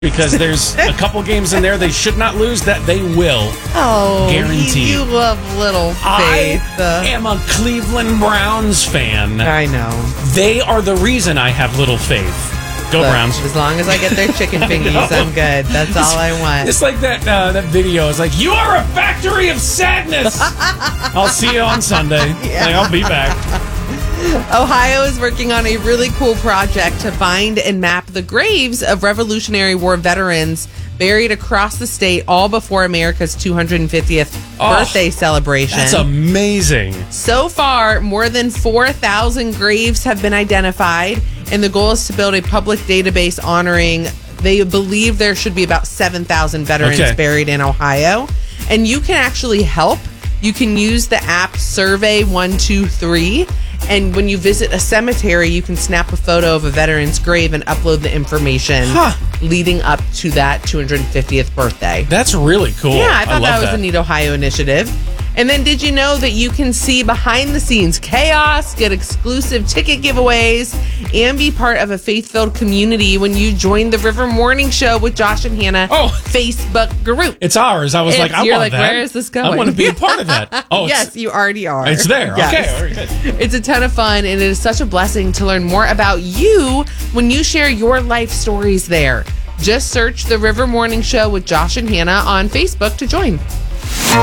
because there's a couple games in there they should not lose that they will. Oh, guaranteed. You love Little Faith. I am a Cleveland Browns fan. I know. They are the reason I have little faith. Go Look, Browns. As long as I get their chicken fingies, I'm good. That's all I want. It's like that video. It's like, you are a factory of sadness. I'll see you on Sunday. Yeah. Like, I'll be back. Ohio is working on a really cool project to find and map the graves of Revolutionary War veterans buried across the state all before America's 250th birthday celebration. That's amazing. So far, more than 4,000 graves have been identified, and the goal is to build a public database honoring, they believe there should be about 7,000 veterans buried in Ohio. And you can actually help. You can use the app Survey123. And when you visit a cemetery, you can snap a photo of a veteran's grave and upload the information leading up to that 250th birthday. That's really cool. Yeah, I thought that was that. a neat Ohio initiative. And then did you know that you can see behind the scenes chaos, get exclusive ticket giveaways, and be part of a faith-filled community when you join the River Morning Show with Josh and Hannah Facebook group? It's ours. I was like, I You're want like, that. where is this going? I want to be a part of that. Oh, yes, you already are. It's there. Yes. Okay, very good. It's a ton of fun, and it is such a blessing to learn more about you when you share your life stories there. Just search the River Morning Show with Josh and Hannah on Facebook to join.